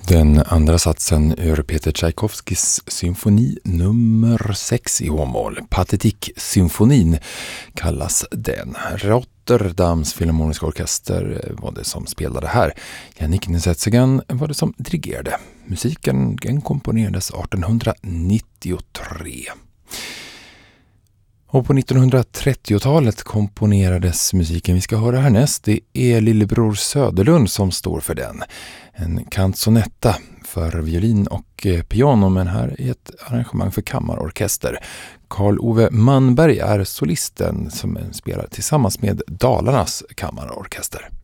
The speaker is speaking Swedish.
Den andra satsen ur Peter Tchaikovskys symfoni nummer 6 i H-moll, Pathetique-symfonin kallas den. Rotterdams Filharmoniska orkester var det som spelade här. Yannick Nézet-Séguin var det som dirigerade. Musiken komponerades 1893. Och på 1930-talet komponerades musiken vi ska höra härnäst. Det är Lillebror Söderlund som står för den. En canzonetta för violin och piano, men här är ett arrangemang för kammarorkester. Carl Ove Manberg är solisten som spelar tillsammans med Dalarnas kammarorkester.